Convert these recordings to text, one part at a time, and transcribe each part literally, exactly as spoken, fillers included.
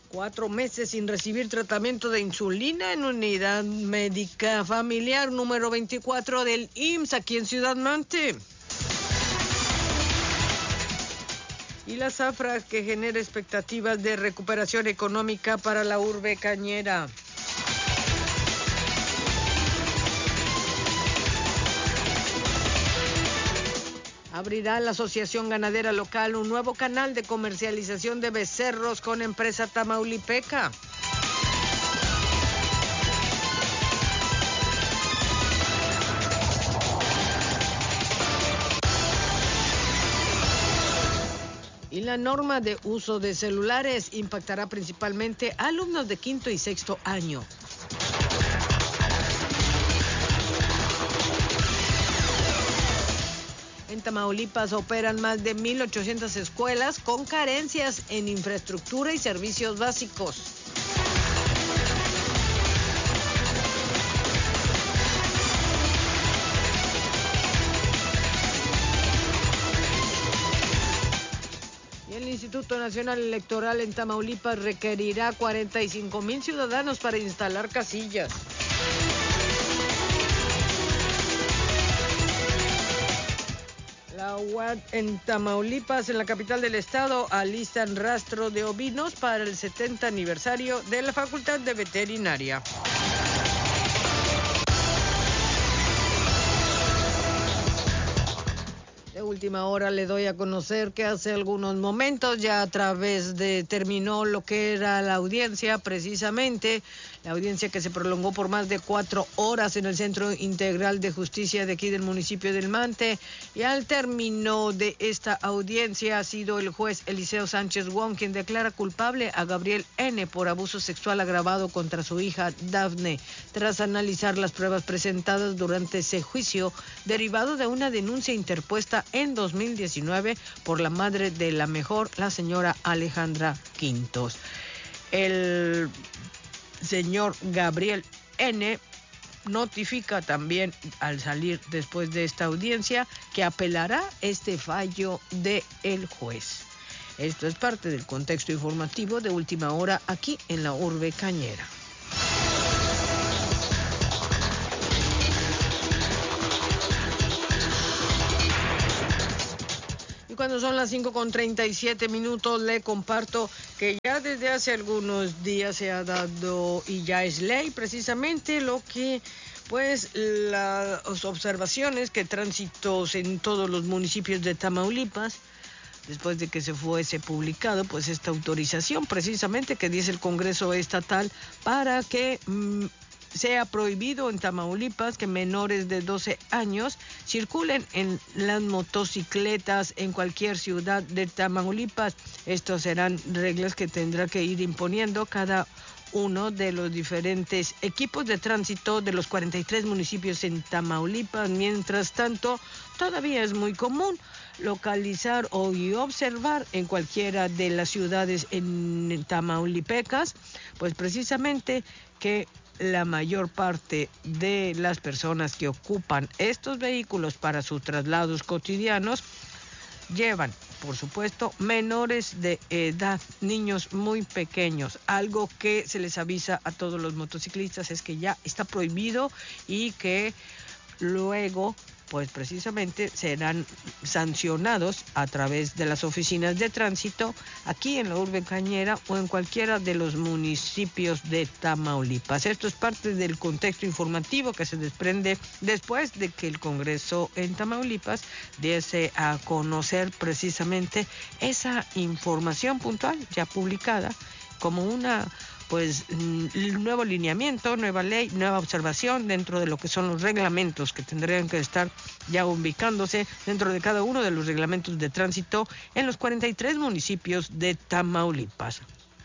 Cuatro meses sin recibir tratamiento de insulina en Unidad Médica Familiar número veinticuatro del I M S S aquí en Ciudad Mante. Y la zafra que genera expectativas de recuperación económica para la urbe cañera. Abrirá la Asociación Ganadera Local un nuevo canal de comercialización de becerros con empresa tamaulipeca. Y la norma de uso de celulares impactará principalmente a alumnos de quinto y sexto año. En Tamaulipas operan más de mil ochocientas escuelas con carencias en infraestructura y servicios básicos. Y el Instituto Nacional Electoral en Tamaulipas requerirá cuarenta y cinco mil ciudadanos para instalar casillas. La U A D en Tamaulipas, en la capital del estado, alistan rastro de ovinos para el setenta aniversario de la Facultad de Veterinaria. De última hora le doy a conocer que hace algunos momentos ya a través de terminó lo que era la audiencia, precisamente la audiencia que se prolongó por más de cuatro horas en el Centro Integral de Justicia de aquí del municipio del Mante, y al término de esta audiencia ha sido el juez Eliseo Sánchez Wong quien declara culpable a Gabriel N. por abuso sexual agravado contra su hija Dafne, tras analizar las pruebas presentadas durante ese juicio derivado de una denuncia interpuesta en dos mil diecinueve por la madre de la menor, la señora Alejandra Quintos. El señor Gabriel N. notifica también al salir después de esta audiencia que apelará este fallo del juez. Esto es parte del contexto informativo de última hora aquí en la urbe cañera. Cuando son las cinco con treinta y siete minutos, le comparto que ya desde hace algunos días se ha dado y ya es ley precisamente lo que, pues, las observaciones que tránsitos en todos los municipios de Tamaulipas, después de que se fuese publicado, pues, esta autorización precisamente que dice el Congreso Estatal para que mmm, sea prohibido en Tamaulipas que menores de doce años circulen en las motocicletas en cualquier ciudad de Tamaulipas. Estos serán reglas que tendrá que ir imponiendo cada uno de los diferentes equipos de tránsito de los cuarenta y tres municipios en Tamaulipas. Mientras tanto, todavía es muy común localizar o y observar en cualquiera de las ciudades en tamaulipecas, pues precisamente que la mayor parte de las personas que ocupan estos vehículos para sus traslados cotidianos llevan, por supuesto, menores de edad, niños muy pequeños. Algo que se les avisa a todos los motociclistas es que ya está prohibido y que luego, pues precisamente serán sancionados a través de las oficinas de tránsito aquí en la urbe cañera o en cualquiera de los municipios de Tamaulipas. Esto es parte del contexto informativo que se desprende después de que el Congreso en Tamaulipas diese a conocer precisamente esa información puntual ya publicada como una, pues, nuevo lineamiento, nueva ley, nueva observación dentro de lo que son los reglamentos que tendrían que estar ya ubicándose dentro de cada uno de los reglamentos de tránsito en los cuarenta y tres municipios de Tamaulipas.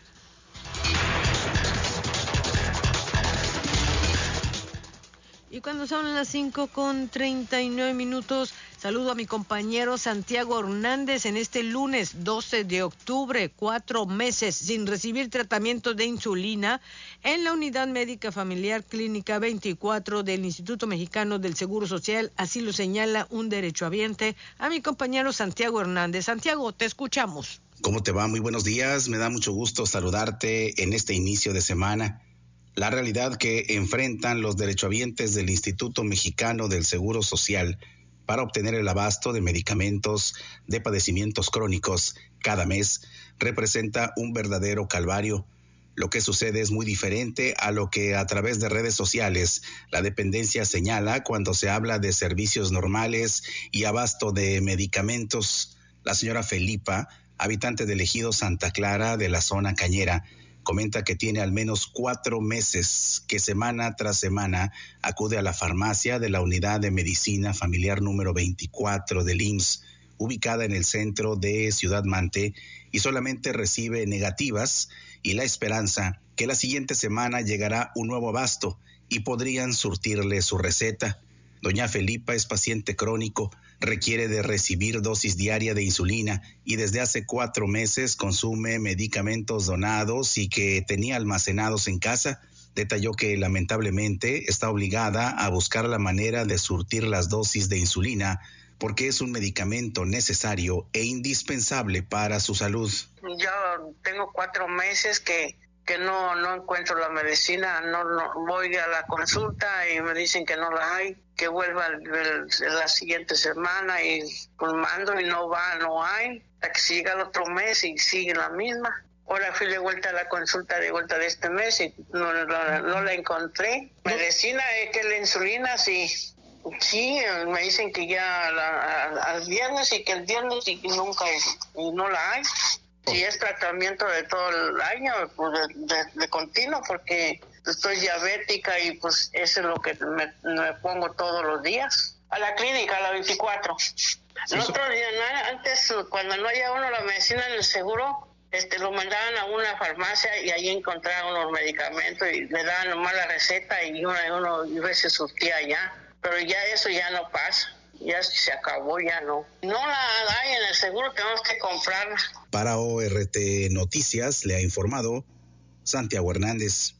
Y cuando son las cinco con treinta y nueve minutos, saludo a mi compañero Santiago Hernández en este lunes doce de octubre, cuatro meses sin recibir tratamiento de insulina en la Unidad Médica Familiar Clínica veinticuatro del Instituto Mexicano del Seguro Social, así lo señala un derechohabiente, a mi compañero Santiago Hernández. Santiago, te escuchamos. ¿Cómo te va? Muy buenos días. Me da mucho gusto saludarte en este inicio de semana. La realidad que enfrentan los derechohabientes del Instituto Mexicano del Seguro Social para obtener el abasto de medicamentos de padecimientos crónicos cada mes representa un verdadero calvario. Lo que sucede es muy diferente a lo que a través de redes sociales la dependencia señala cuando se habla de servicios normales y abasto de medicamentos. La señora Felipa, habitante del ejido Santa Clara de la zona cañera, comenta que tiene al menos cuatro meses que semana tras semana acude a la farmacia de la Unidad de Medicina Familiar número veinticuatro del I M S S, ubicada en el centro de Ciudad Mante, y solamente recibe negativas y la esperanza que la siguiente semana llegará un nuevo abasto y podrían surtirle su receta. Doña Felipa es paciente crónico, requiere de recibir dosis diaria de insulina y desde hace cuatro meses consume medicamentos donados y que tenía almacenados en casa. Detalló que lamentablemente está obligada a buscar la manera de surtir las dosis de insulina porque es un medicamento necesario e indispensable para su salud. Yo tengo cuatro meses que que no no encuentro la medicina, no, no voy a la consulta y me dicen que no la hay, que vuelva el, el, la siguiente semana y pues mando y no va, no hay, hasta que se llega el otro mes y sigue la misma. Ahora fui de vuelta a la consulta de vuelta de este mes y no, no, no la encontré. Medicina es que la insulina sí, sí, me dicen que ya la, al viernes y que el viernes y que nunca y no la hay. Si es tratamiento de todo el año, pues de, de, de continuo, porque estoy diabética y pues eso es lo que me, me pongo todos los días. A la clínica, a la veinticuatro. Nosotros, antes, cuando no había uno la medicina en el seguro, este, lo mandaban a una farmacia y ahí encontraban unos medicamentos y le daban nomás la receta y uno, uno y veces surtía allá. Pero ya eso ya no pasa. Ya se acabó, ya no. No la hay en el seguro, tenemos que comprarla. Para O R T Noticias le ha informado Santiago Hernández.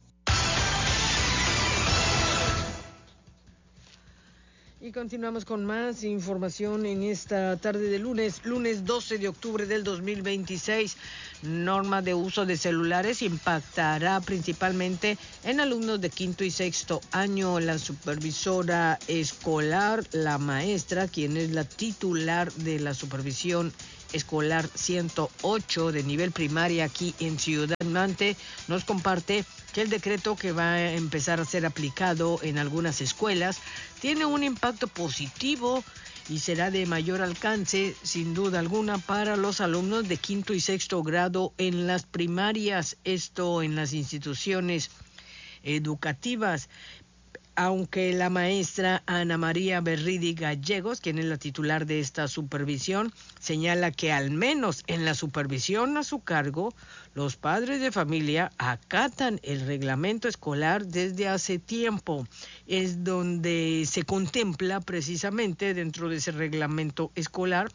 Y continuamos con más información en esta tarde de lunes, lunes doce de octubre del dos mil veintiséis. Norma de uso de celulares impactará principalmente en alumnos de quinto y sexto año. La supervisora escolar, la maestra, quien es la titular de la supervisión escolar ciento ocho de nivel primaria aquí en Ciudad Mante, nos comparte que el decreto que va a empezar a ser aplicado en algunas escuelas tiene un impacto positivo y será de mayor alcance, sin duda alguna, para los alumnos de quinto y sexto grado en las primarias, esto en las instituciones educativas. Aunque la maestra Ana María Berridi Gallegos, quien es la titular de esta supervisión, señala que al menos en la supervisión a su cargo, los padres de familia acatan el reglamento escolar desde hace tiempo. Es donde se contempla precisamente dentro de ese reglamento escolar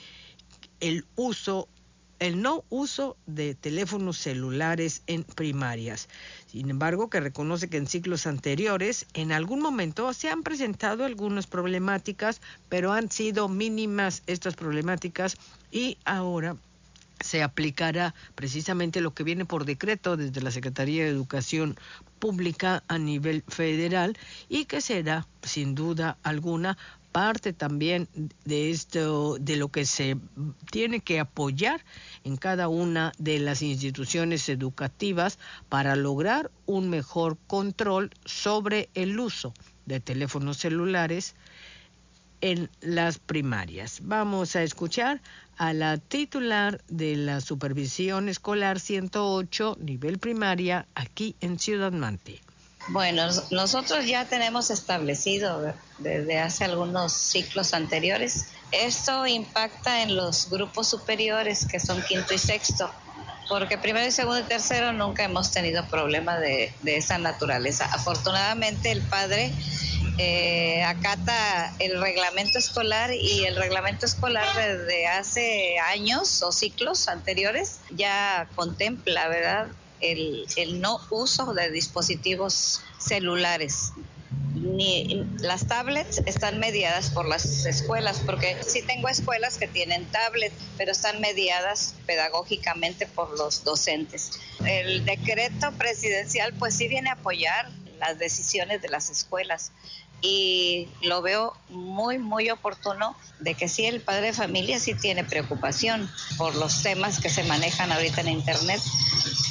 el uso el no uso de teléfonos celulares en primarias. Sin embargo, que reconoce que en ciclos anteriores, en algún momento se han presentado algunas problemáticas, pero han sido mínimas estas problemáticas y ahora se aplicará precisamente lo que viene por decreto desde la Secretaría de Educación Pública a nivel federal y que será, sin duda alguna, parte también de esto, de lo que se tiene que apoyar en cada una de las instituciones educativas para lograr un mejor control sobre el uso de teléfonos celulares en las primarias. Vamos a escuchar a la titular de la Supervisión Escolar ciento ocho, nivel primaria, aquí en Ciudad Mante. Bueno, nosotros ya tenemos establecido desde hace algunos ciclos anteriores. Esto impacta en los grupos superiores, que son quinto y sexto, porque primero y segundo y tercero nunca hemos tenido problemas de, de esa naturaleza. Afortunadamente el padre eh, acata el reglamento escolar y el reglamento escolar desde hace años o ciclos anteriores ya contempla, ¿verdad?, El, el no uso de dispositivos celulares. ni las tablets están mediadas por las escuelas, porque sí tengo escuelas que tienen tablet, pero están mediadas pedagógicamente por los docentes. El decreto presidencial pues sí viene a apoyar las decisiones de las escuelas y lo veo muy, muy oportuno de que sí, el padre de familia sí tiene preocupación por los temas que se manejan ahorita en internet,